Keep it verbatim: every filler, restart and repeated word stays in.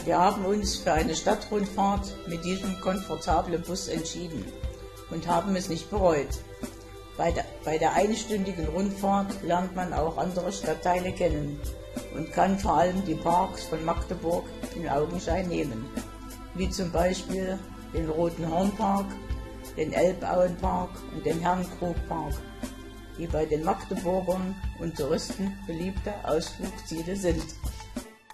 Wir haben uns für eine Stadtrundfahrt mit diesem komfortablen Bus entschieden und haben es nicht bereut. Bei der, bei der einstündigen Rundfahrt lernt man auch andere Stadtteile kennen und kann vor allem die Parks von Magdeburg in Augenschein nehmen, wie zum Beispiel den Roten Hornpark, den Elbauenpark und den Herrenkrugpark, die bei den Magdeburgern und Touristen beliebte Ausflugsziele sind.